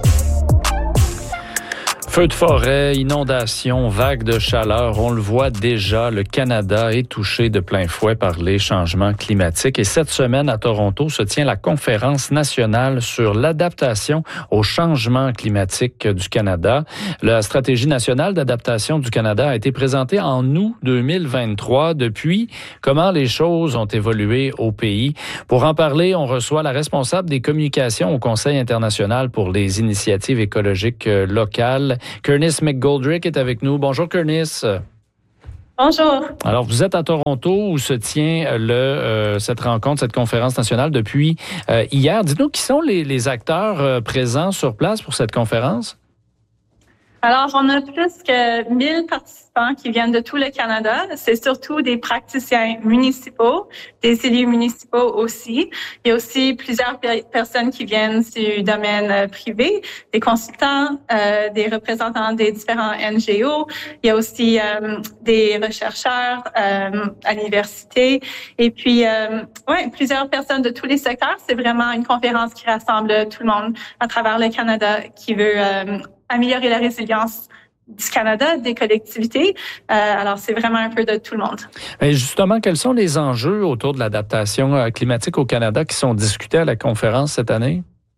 Feux de forêt, inondations, vagues de chaleur, on le voit déjà, le Canada est touché de plein fouet par les changements climatiques. Et cette semaine, à Toronto, se tient la conférence nationale sur l'adaptation aux changements climatiques du Canada. La stratégie nationale d'adaptation du Canada a été présentée en août deux mille vingt-trois. Depuis, comment les choses ont évolué au pays? Pour en parler, on reçoit la responsable des communications au Conseil international pour les initiatives écologiques locales, Kernice McGoldrick est avec nous. Bonjour, Kernice. Bonjour. Alors, vous êtes à Toronto où se tient le, euh, cette rencontre, cette conférence nationale depuis euh, hier. Dites-nous qui sont les, les acteurs euh, présents sur place pour cette conférence? Alors, on a plus que mille participants qui viennent de tout le Canada. C'est surtout des praticiens municipaux, des élus municipaux aussi. Il y a aussi plusieurs pe- personnes qui viennent du domaine euh, privé, des consultants, euh, des représentants des différents N G O. Il y a aussi euh, des chercheurs euh, à l'université. Et puis, euh, ouais, plusieurs personnes de tous les secteurs. C'est vraiment une conférence qui rassemble tout le monde à travers le Canada qui veut euh, améliorer la résilience du Canada, des collectivités. Euh, alors, c'est vraiment un peu de tout le monde. Et justement, quels sont les enjeux autour de l'adaptation climatique au Canada qui sont discutés à la conférence cette année?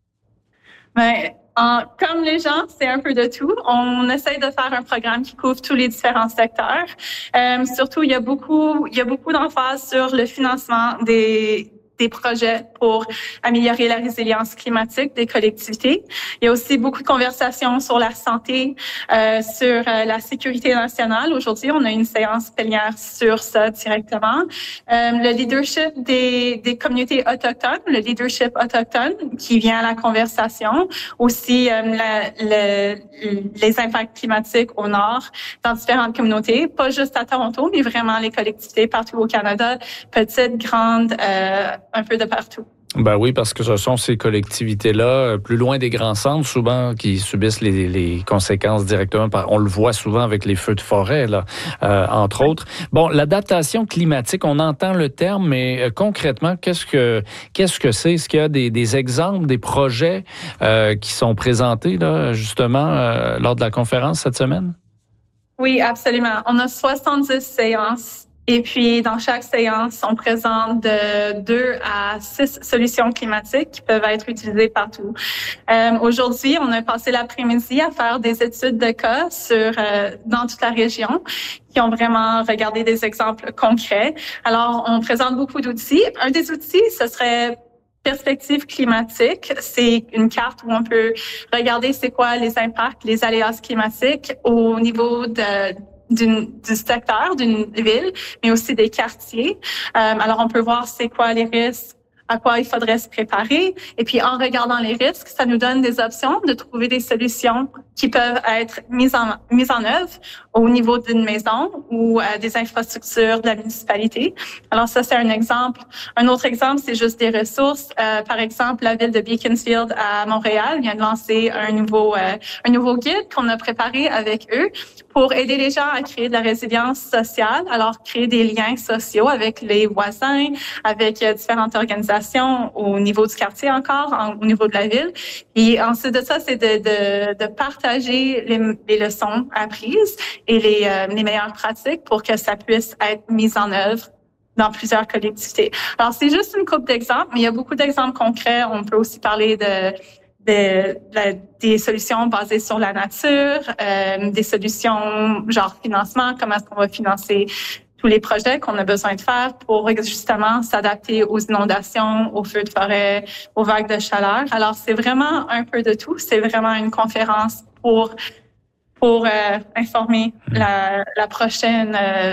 Bien, en, comme les gens, c'est un peu de tout. On essaye de faire un programme qui couvre tous les différents secteurs. Euh, surtout, il y a beaucoup, il y a beaucoup d'emphase sur le financement des des projets pour améliorer la résilience climatique des collectivités. Il y a aussi beaucoup de conversations sur la santé, euh, sur euh, la sécurité nationale. Aujourd'hui, on a une séance plénière sur ça directement. Euh, le leadership des, des communautés autochtones, le leadership autochtone qui vient à la conversation. Aussi, euh, la, le, les impacts climatiques au nord dans différentes communautés, pas juste à Toronto, mais vraiment les collectivités partout au Canada, petites, grandes, euh, un peu de partout. Ben oui, parce que ce sont ces collectivités-là, plus loin des grands centres, souvent, qui subissent les, les conséquences directement. Par, on le voit souvent avec les feux de forêt, là, euh, entre autres. Bon, l'adaptation climatique, on entend le terme, mais euh, concrètement, qu'est-ce que qu'est-ce que c'est? Est-ce qu'il y a des, des exemples, des projets euh, qui sont présentés, là, justement, euh, lors de la conférence cette semaine? Oui, absolument. On a soixante-dix séances. Et puis, dans chaque séance, on présente de deux à six solutions climatiques qui peuvent être utilisées partout. Euh, aujourd'hui, on a passé l'après-midi à faire des études de cas sur euh, dans toute la région qui ont vraiment regardé des exemples concrets. Alors, on présente beaucoup d'outils. Un des outils, ce serait Perspective climatique. C'est une carte où on peut regarder c'est quoi les impacts, les aléas climatiques au niveau de D'une, du secteur, d'une ville, mais aussi des quartiers. Euh, alors, on peut voir c'est quoi les risques, à quoi il faudrait se préparer. Et puis, en regardant les risques, ça nous donne des options de trouver des solutions qui peuvent être mises en, mises en œuvre au niveau d'une maison ou euh, des infrastructures de la municipalité. Alors, ça, c'est un exemple. Un autre exemple, c'est juste des ressources. Euh, par exemple, la ville de Beaconsfield à Montréal vient de lancer un nouveau, euh, un nouveau guide qu'on a préparé avec eux pour aider les gens à créer de la résilience sociale. Alors, créer des liens sociaux avec les voisins, avec euh, différentes organisations au niveau du quartier encore, en, au niveau de la ville. Et ensuite de ça, c'est de, de, de partager les, les leçons apprises et les, euh, les meilleures pratiques pour que ça puisse être mis en œuvre dans plusieurs collectivités. Alors, c'est juste une couple d'exemples, mais il y a beaucoup d'exemples concrets. On peut aussi parler de De, de, des solutions basées sur la nature, euh, des solutions genre financement, comment est-ce qu'on va financer tous les projets qu'on a besoin de faire pour justement s'adapter aux inondations, aux feux de forêt, aux vagues de chaleur. Alors, c'est vraiment un peu de tout. C'est vraiment une conférence pour pour euh, informer la, la prochaine euh,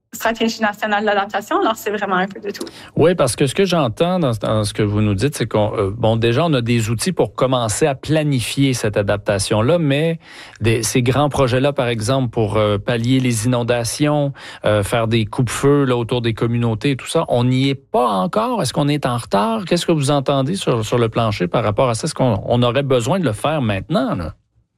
stratégie nationale d'adaptation. Alors, c'est vraiment un peu de tout. Oui, parce que ce que j'entends dans, dans ce que vous nous dites, c'est qu'on, euh, bon, déjà, on a des outils pour commencer à planifier cette adaptation-là, mais des, ces grands projets-là, par exemple, pour euh, pallier les inondations, euh, faire des coupe-feux là, autour des communautés et tout ça, on n'y est pas encore? Est-ce qu'on est en retard? Qu'est-ce que vous entendez sur, sur le plancher par rapport à ça? Est-ce qu'on on aurait besoin de le faire maintenant, là?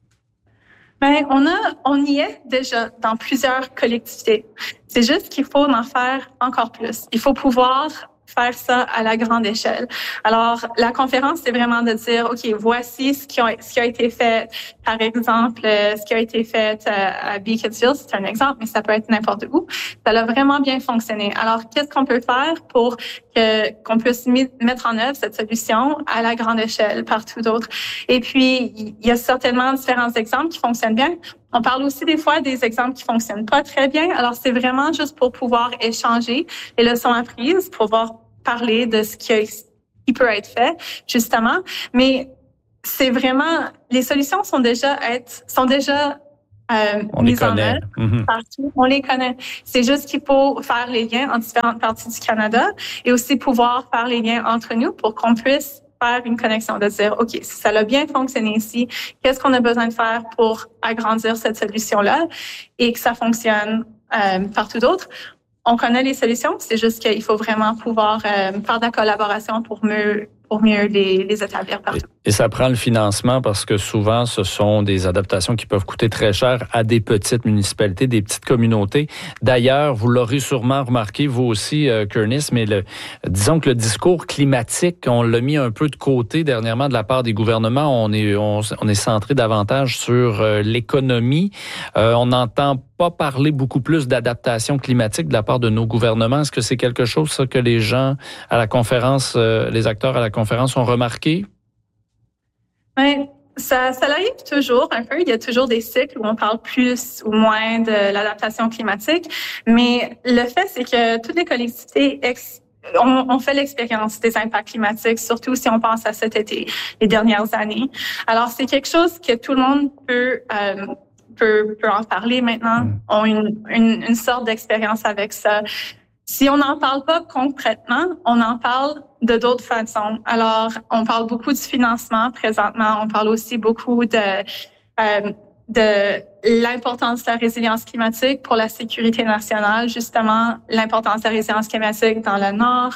Ben, on a, on y est déjà dans plusieurs collectivités. C'est juste qu'il faut en faire encore plus. Il faut pouvoir faire ça à la grande échelle. Alors, la conférence, c'est vraiment de dire, OK, voici ce qui a, ce qui a été fait. Par exemple, ce qui a été fait à Beaconsfield, c'est un exemple, mais ça peut être n'importe où. Ça a vraiment bien fonctionné. Alors, qu'est-ce qu'on peut faire pour que, qu'on puisse mettre en œuvre cette solution à la grande échelle partout d'autres? Et puis, il y a certainement différents exemples qui fonctionnent bien. On parle aussi des fois des exemples qui fonctionnent pas très bien. Alors, c'est vraiment juste pour pouvoir échanger les leçons apprises, pour pouvoir parler de ce qui, a, qui peut être fait, justement. Mais c'est vraiment, les solutions sont déjà être, sont déjà euh, on mises les en connaît. œuvre Mm-hmm. partout. On les connaît. C'est juste qu'il faut faire les liens entre différentes parties du Canada et aussi pouvoir faire les liens entre nous pour qu'on puisse faire une connexion, de dire, OK, si ça a bien fonctionné ici, qu'est-ce qu'on a besoin de faire pour agrandir cette solution-là et que ça fonctionne euh, partout d'autre? On connaît les solutions, c'est juste qu'il faut vraiment pouvoir euh, faire de la collaboration pour mieux, pour mieux les, les établir partout. Et, et ça prend le financement parce que souvent, ce sont des adaptations qui peuvent coûter très cher à des petites municipalités, des petites communautés. D'ailleurs, vous l'aurez sûrement remarqué, vous aussi, euh, Curtis, mais le, disons que le discours climatique, on l'a mis un peu de côté dernièrement de la part des gouvernements. On est, on, on est centré davantage sur euh, l'économie. Euh, on n'entend pas parler beaucoup plus d'adaptation climatique de la part de nos gouvernements. Est-ce que c'est quelque chose ça, que les gens à la conférence, euh, les acteurs à la conférence ont remarqué? Oui, ça, ça arrive toujours un peu. Il y a toujours des cycles où on parle plus ou moins de l'adaptation climatique. Mais le fait, c'est que toutes les collectivités ex On, on fait l'expérience des impacts climatiques, surtout si on pense à cet été, les dernières années. Alors, c'est quelque chose que tout le monde peut euh, peut, peut en parler maintenant, ont une, une, une sorte d'expérience avec ça. Si on n'en parle pas concrètement, on en parle de d'autres façons. Alors, on parle beaucoup du financement présentement. On parle aussi beaucoup de euh, de l'importance de la résilience climatique pour la sécurité nationale, justement, l'importance de la résilience climatique dans le Nord.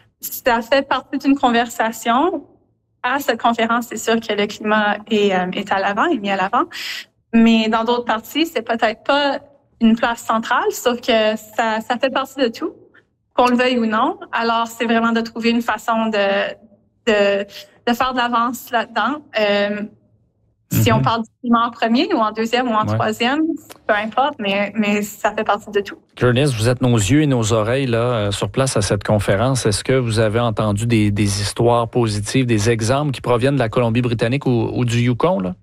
Ça fait partie d'une conversation. À cette conférence, c'est sûr que le climat est, euh, est à l'avant, est mis à l'avant. Mais dans d'autres parties, c'est peut-être pas une place centrale, sauf que ça, ça fait partie de tout, qu'on le veuille ou non. Alors, c'est vraiment de trouver une façon de, de, de faire de l'avance là-dedans. Euh, Si on parle du climat en premier ou en deuxième ou en ouais. troisième, peu importe, mais, mais ça fait partie de tout. Curtis, vous êtes nos yeux et nos oreilles là sur place à cette conférence. Est-ce que vous avez entendu des, des histoires positives, des exemples qui proviennent de la Colombie-Britannique ou, ou du Yukon, là?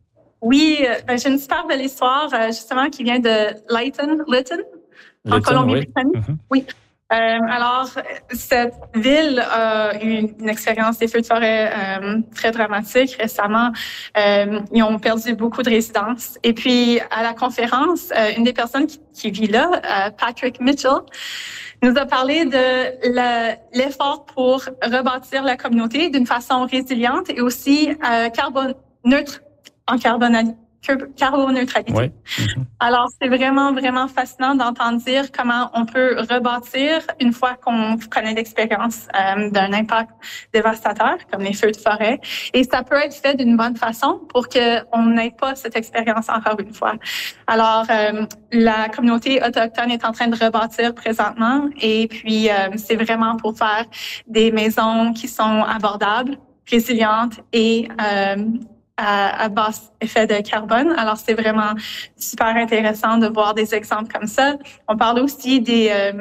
Oui, ben, j'ai une super belle histoire justement qui vient de Lytton, Lytton, en Colombie-Britannique. Oui. Mm-hmm. Oui. Euh, alors, cette ville a eu une expérience des feux de forêt euh, très dramatique récemment. Euh, ils ont perdu beaucoup de résidences. Et puis, à la conférence, euh, une des personnes qui, qui vit là, euh, Patrick Mitchell, nous a parlé de la, l'effort pour rebâtir la communauté d'une façon résiliente et aussi euh, carbone neutre, en carbonalité. carboneutralité. Oui. Mm-hmm. Alors, c'est vraiment, vraiment fascinant d'entendre dire comment on peut rebâtir une fois qu'on connaît l'expérience euh, d'un impact dévastateur, comme les feux de forêt. Et ça peut être fait d'une bonne façon pour qu'on n'ait pas cette expérience encore une fois. Alors, euh, la communauté autochtone est en train de rebâtir présentement et puis euh, c'est vraiment pour faire des maisons qui sont abordables, résilientes et euh, À, à bas effet de carbone. Alors, c'est vraiment super intéressant de voir des exemples comme ça. On parle aussi des, euh,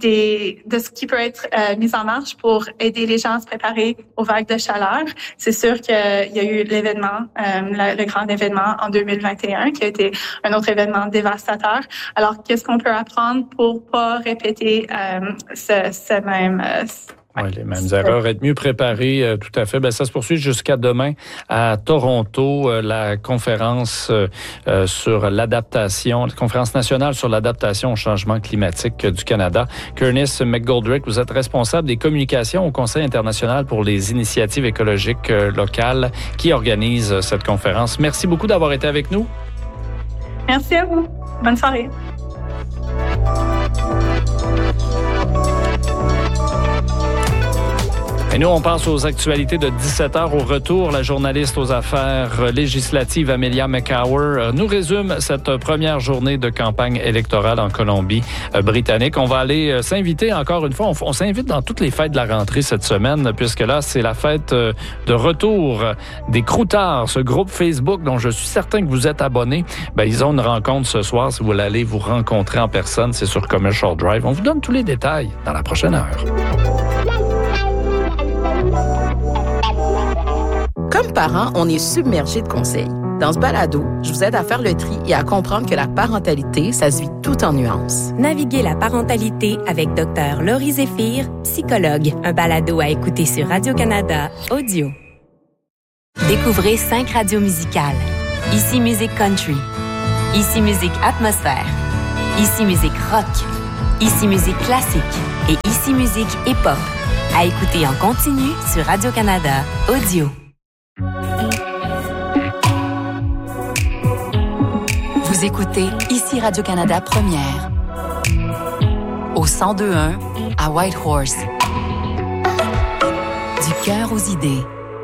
des de ce qui peut être euh, mis en marche pour aider les gens à se préparer aux vagues de chaleur. C'est sûr qu'il y a eu l'événement, euh, le, le grand événement en deux mille vingt et un, qui a été un autre événement dévastateur. Alors, qu'est-ce qu'on peut apprendre pour pas répéter euh, ce, ce même... Euh, Oui, les mêmes erreurs, être mieux préparé, euh, tout à fait. Ben, ça se poursuit jusqu'à demain à Toronto, euh, la conférence euh, sur l'adaptation, la conférence nationale sur l'adaptation au changement climatique du Canada. Kernis McGoldrick, vous êtes responsable des communications au Conseil international pour les initiatives écologiques euh, locales qui organise cette conférence. Merci beaucoup d'avoir été avec nous. Merci à vous. Bonne soirée. Et nous, on passe aux actualités de dix-sept heures. Au retour, la journaliste aux affaires législatives Amelia McCower nous résume cette première journée de campagne électorale en Colombie-Britannique. On va aller s'inviter encore une fois. On, on s'invite dans toutes les fêtes de la rentrée cette semaine, puisque là, c'est la fête de retour des Croûtards, ce groupe Facebook dont je suis certain que vous êtes abonnés. Ben, ils ont une rencontre ce soir. Si vous voulez aller vous rencontrer en personne, c'est sur Commercial Drive. On vous donne tous les détails dans la prochaine heure. Comme parents, on est submergés de conseils. Dans ce balado, je vous aide à faire le tri et à comprendre que la parentalité, ça se vit tout en nuances. Naviguez la parentalité avec Dr Laurie Zéphir, psychologue. Un balado à écouter sur Radio-Canada Audio. Découvrez cinq radios musicales. Ici Musique Country. Ici Musique Atmosphère. Ici Musique Rock. Ici Musique Classique. Et Ici Musique Hip-Hop. À écouter en continu sur Radio-Canada Audio. Vous écoutez Ici Radio-Canada Première. Au cent deux point un à Whitehorse. Du cœur aux idées.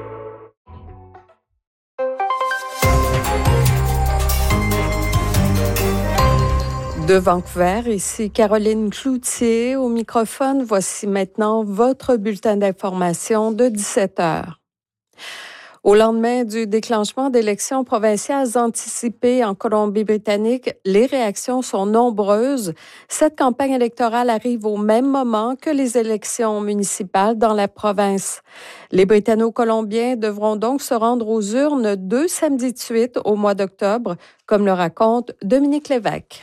De Vancouver, ici Caroline Cloutier au microphone. Voici maintenant votre bulletin d'information de dix-sept heures. Au lendemain du déclenchement d'élections provinciales anticipées en Colombie-Britannique, les réactions sont nombreuses. Cette campagne électorale arrive au même moment que les élections municipales dans la province. Les Britanno-Colombiens devront donc se rendre aux urnes deux samedis de suite au mois d'octobre, comme le raconte Dominique Lévesque.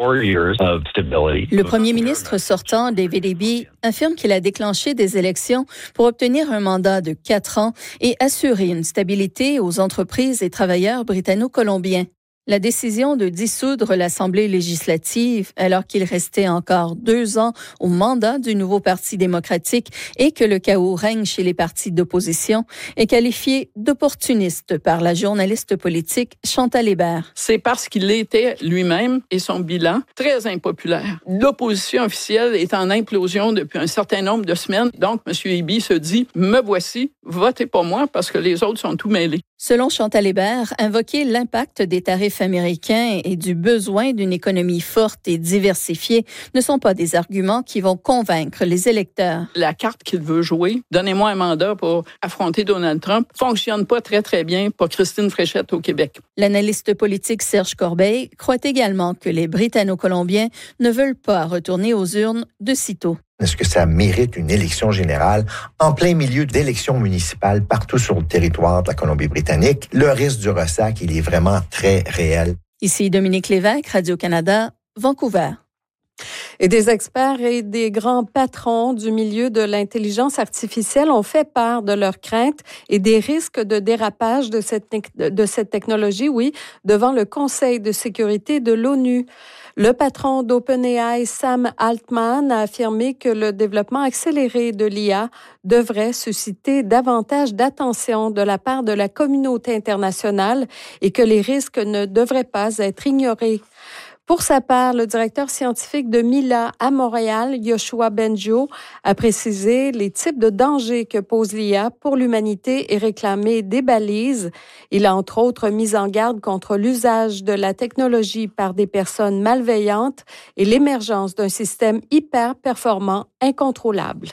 Le premier ministre sortant, David Eby, affirme qu'il a déclenché des élections pour obtenir un mandat de quatre ans et assurer une stabilité aux entreprises et travailleurs britanno-colombiens. La décision de dissoudre l'Assemblée législative, alors qu'il restait encore deux ans au mandat du nouveau Parti démocratique et que le chaos règne chez les partis d'opposition, est qualifiée d'opportuniste par la journaliste politique Chantal Hébert. C'est parce qu'il était lui-même et son bilan très impopulaire. L'opposition officielle est en implosion depuis un certain nombre de semaines. Donc, M. Eby se dit « Me voici, votez pas moi parce que les autres sont tout mêlés ». Selon Chantal Hébert, invoquer l'impact des tarifs américains et du besoin d'une économie forte et diversifiée ne sont pas des arguments qui vont convaincre les électeurs. La carte qu'il veut jouer, donnez-moi un mandat pour affronter Donald Trump, fonctionne pas très, très bien pour Christine Fréchette au Québec. L'analyste politique Serge Corbeil croit également que les Britanno-Colombiens ne veulent pas retourner aux urnes de sitôt. Est-ce que ça mérite une élection générale en plein milieu d'élections municipales partout sur le territoire de la Colombie-Britannique? Le risque du ressac, il est vraiment très réel. Ici Dominique Lévesque, Radio-Canada, Vancouver. Et des experts et des grands patrons du milieu de l'intelligence artificielle ont fait part de leurs craintes et des risques de dérapage de cette, de cette technologie, oui, devant le Conseil de sécurité de l'ONU. Le patron d'OpenAI, Sam Altman, a affirmé que le développement accéléré de l'I A devrait susciter davantage d'attention de la part de la communauté internationale et que les risques ne devraient pas être ignorés. Pour sa part, le directeur scientifique de Mila à Montréal, Yoshua Benjo, a précisé les types de dangers que pose l'I A pour l'humanité et réclamé des balises. Il a entre autres mis en garde contre l'usage de la technologie par des personnes malveillantes et l'émergence d'un système hyper performant incontrôlable.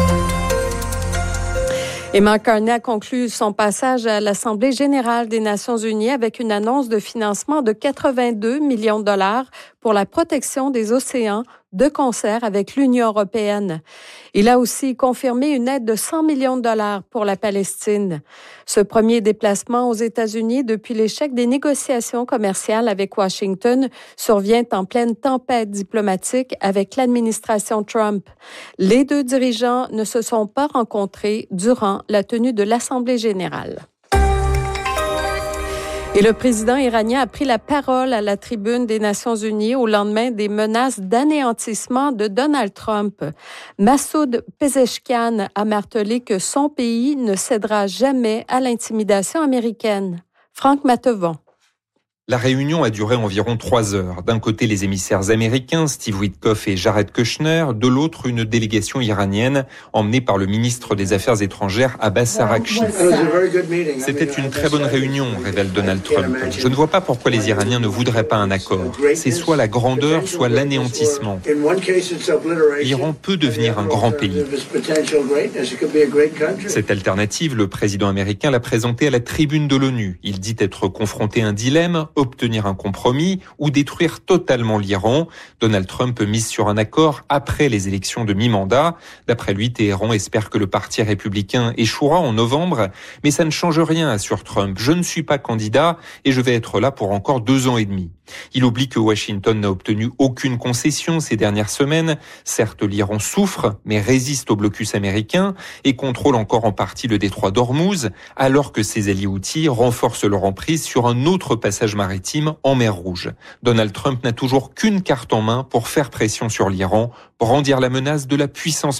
Et Mark Carney a conclu son passage à l'Assemblée générale des Nations unies avec une annonce de financement de quatre-vingt-deux millions de dollars pour la protection des océans de concert avec l'Union européenne. Il a aussi confirmé une aide de cent millions de dollars pour la Palestine. Ce premier déplacement aux États-Unis depuis l'échec des négociations commerciales avec Washington survient en pleine tempête diplomatique avec l'administration Trump. Les deux dirigeants ne se sont pas rencontrés durant la tenue de l'Assemblée générale. Et le président iranien a pris la parole à la tribune des Nations unies au lendemain des menaces d'anéantissement de Donald Trump. Massoud Pezeshkian a martelé que son pays ne cédera jamais à l'intimidation américaine. Franck Matevon. La réunion a duré environ trois heures. D'un côté, les émissaires américains, Steve Witkoff et Jared Kushner. De l'autre, une délégation iranienne emmenée par le ministre des Affaires étrangères, Abbas Araghchi. C'était une très bonne réunion, révèle Donald Trump. Je ne vois pas pourquoi les Iraniens ne voudraient pas un accord. C'est soit la grandeur, soit l'anéantissement. L'Iran peut devenir un grand pays. Cette alternative, le président américain l'a présentée à la tribune de l'ONU. Il dit être confronté à un dilemme, obtenir un compromis ou détruire totalement l'Iran. Donald Trump mise sur un accord après les élections de mi-mandat. D'après lui, Téhéran espère que le parti républicain échouera en novembre, mais ça ne change rien, assure Trump. Je ne suis pas candidat et je vais être là pour encore deux ans et demi. Il oublie que Washington n'a obtenu aucune concession ces dernières semaines. Certes, l'Iran souffre, mais résiste au blocus américain et contrôle encore en partie le détroit d'Ormuz, alors que ses alliés houthis renforcent leur emprise sur un autre passage maritime en mer Rouge. Donald Trump n'a toujours qu'une carte en main pour faire pression sur l'Iran, brandir la menace de la puissance